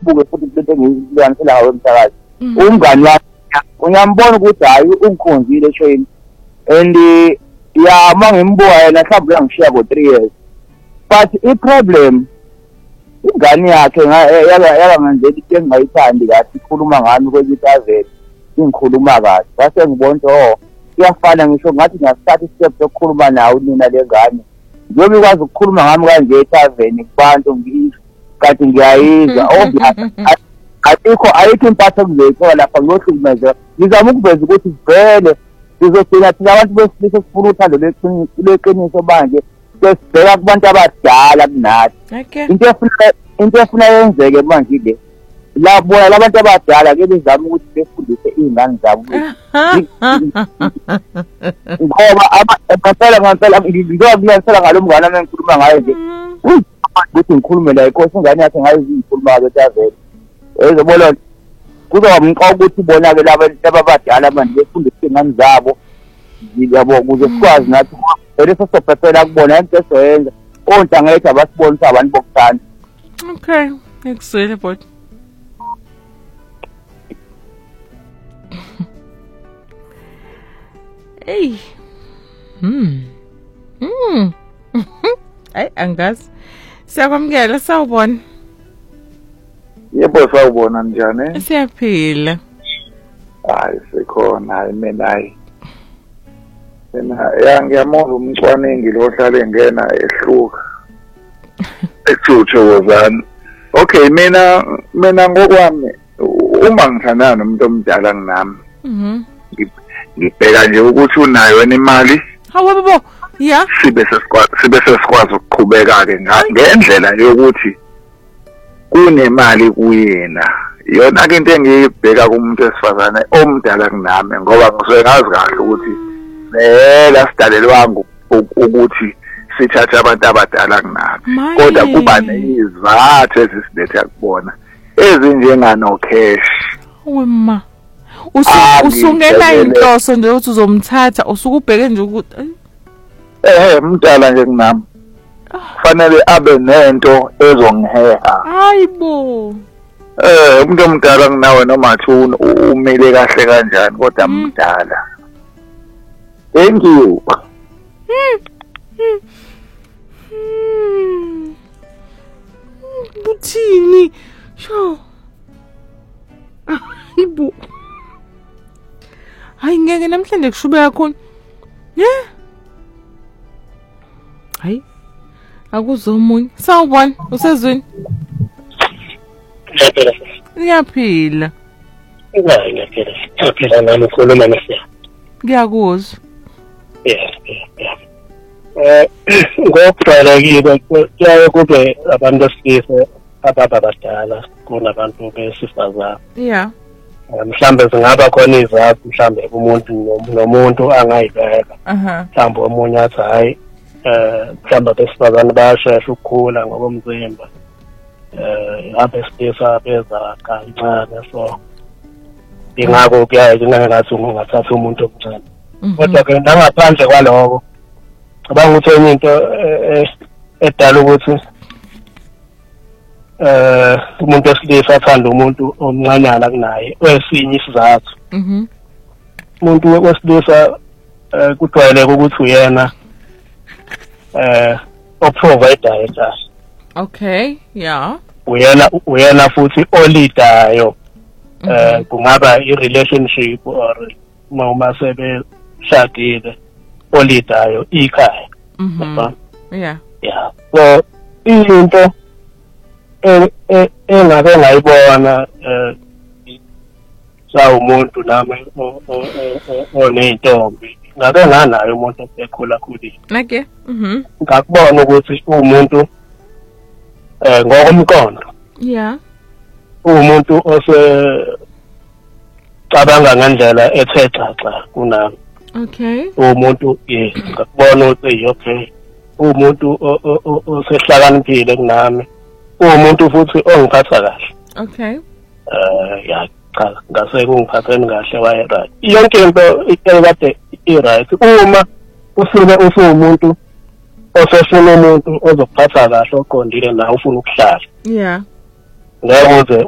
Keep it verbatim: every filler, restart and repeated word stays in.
ngiyibuke futhi into engiyilanisela ngayo umsakazi umngani wami uyambona ukuthi hayi ungikhonzile eshweni and ya mangimbuka yena mhlawumbe langishiya go three years but i problem ingane yakhe yaba yaba ngenzela into engayithandi kahle ikhuluma ngami kwezithaveni ingikhuluma kahle base ngibona oh kuyafana ngisho ngathi ngiyastart step sokukhuluma nawe nina lengane njengoba ikwazi ukukhuluma ngami kanje ethaveni kubantu ngizwe kanti ngiyayizwa ayikho ayikho impatho ngizeyithola lapha ngiyohlukumeza ngizama ukuveza ukuthi vele sizogcina thina abantu besilisa sifuna uthando leqiniso manje sesibheka kubantu abadala kunathi into efuna into efuna yenzeke manje le labona labantu abadala ke bezama ukuthi befundise izingane zabo ngoba abaqala ngempela ngizokuyanisela ngalomngane nami ngikhuluma ngayo nje ukuthi ngikhulume la inkosi ingane yakhe ngayizikhuluma ngethaveni ezobona kuzoba umqoqo ukuthi bona ke laba abadala manje befundise izingane zabo yabo ukuze sikwazi nathi bese sophethela kubona into esoyenza ontangethu abasibonisa abantu bokuthanda. Okay, excellent boy. Hey. Hmm. Hmm. Ay angazi. Siyakwamukela sawubona. Yebo sawubona njani? Siyaphila. Hayi sekhona hayi mina hayi. Mina yangiyamona umcwaningi lo hlale ngena ehluka. Ethuthe wozana. Okay mina mina ngokwami uma ngithandana nomuntu omdala nginami. Mhm. Ngibheka nje ukuthi unayo wena imali. Hawu babo. Yeah. Sibe sesikwazi sibe sesikwazi ukuqhubeka ke ngendlela yokuthi kunemali kuyena. Yona ke into engiyibheka kumuntu esifazane omdala kunami ngoba ngisuke ngazi kahle ukuthi vela sidalelwanga ukuthi sithathe abantu abadala kunami kodwa kuba nezizathu ezisiletha kubona ezinjengano cash. Wema usungena inhloso nje ukuthi uzomthatha usuke ubheke nje ukuthi eh mdala nje kunami kufanele abe nento ezongiheha. Hayibo. Eh umuntu omdala kunawe noma athi umile kahle kanjani kodwa mdala. Thank you. Buthini? Sho. Hayibo. Hayi ngeke namhlanje kushubeka khona. Yeah. Hayi. Akuzomunye. Sawubona, usezweni? Ngiyaphila. Ngiyaphila. Hayi ngiyaphila. Ngiyaphila nami ukhuluma nasiya. Ngiyakuzwa. Yeah, yeah. Eh ngokujwayelekile kuyaye kube abantu besilisa ababadala kunabantu besifazane. Yeah. Mhlambe zingaba khona izathu mhlambe umuntu nomuntu angayibeka. Aha. Mhlambe omunye athi hayi eh mhlambe besifazane bayashesha ukukhula ngokomzimba. Eh abesilisa beza kancane so ingakho kuyaye kungathi ungathatha umuntu omncane. Kodwa ke ngaphandle kwaloko abanga ukuthi enye into edala ukuthi eh umuntu wesilisa athanda umuntu omncanyana kunaye wesinye isizathu. Mhm. Umuntu wesilisa kujwayeleke ukuthi uyena eh oprovider ekhaya. Okay, yeah. Uyena uyena futhi olidayo. Eh kungaba i-relationship or uma sebe shadile olidayo ikhaya. Mhm. Yeah. Yeah. So into engabe ngayibona eh sawumuntu nami oneyintombi ngabe nganayo umuntu osekhula khulile. Okay. Mhm. Ngakubona ukuthi umuntu eh ngokomqondo. Yeah. Umuntu ose cabanga ngendlela ethe xaxa kunami. Okay. Umuntu eh ngakubona ukuthi okay. Umuntu osehlakaniphile kunami. Umuntu futhi ongiphatha kahle. Okay. Eh ya cha ngase kungiphatheni kahle waye right. Yonke into ikade i-right. Uma usuke usumuntu osefuna umuntu ozokuphatha kahle oqondile nawe ufuna ukuhlala. Yeah. Ngeke uze